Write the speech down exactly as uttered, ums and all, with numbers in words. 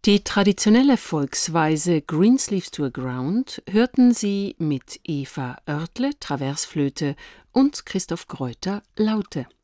Die traditionelle Volksweise Greensleeves to a Ground hörten Sie mit Eva Oertle, Traversflöte, und Christoph Greuter, Laute.